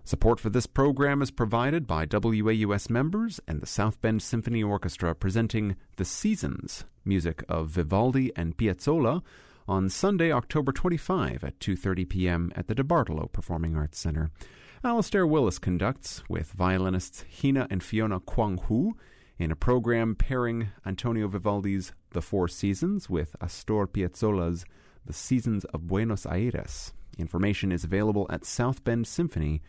Support for this program is provided by WAUS members and the South Bend Symphony Orchestra presenting The Seasons, music of Vivaldi and Piazzolla, on Sunday, October 25 at 2:30 p.m. at the DeBartolo Performing Arts Center. Alastair Willis conducts with violinists Hina and Fiona Kwang-Hu in a program pairing Antonio Vivaldi's The Four Seasons with Astor Piazzolla's The Seasons of Buenos Aires. Information is available at southbendsymphony.org.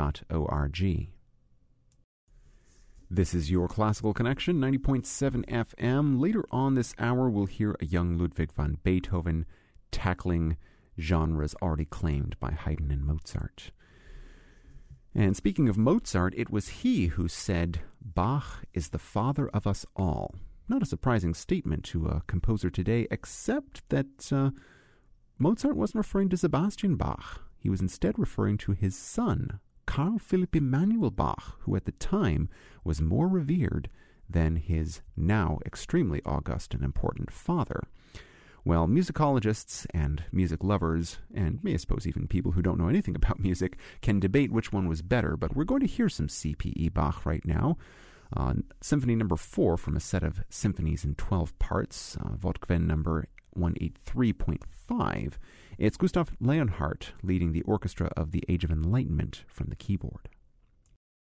This is your Classical Connection, 90.7 FM. Later on this hour, we'll hear a young Ludwig van Beethoven tackling genres already claimed by Haydn and Mozart. And speaking of Mozart, it was he who said, "Bach is the father of us all." Not a surprising statement to a composer today, except that Mozart wasn't referring to Sebastian Bach. He was instead referring to his son, Carl Philipp Emanuel Bach, who at the time was more revered than his now extremely august and important father. Well, musicologists and music lovers, and I suppose even people who don't know anything about music, can debate which one was better, but we're going to hear some C.P.E. Bach right now. Symphony number 4 from a set of symphonies in 12 parts, Volkwin number 183.5. It's Gustav Leonhardt leading the Orchestra of the Age of Enlightenment from the keyboard.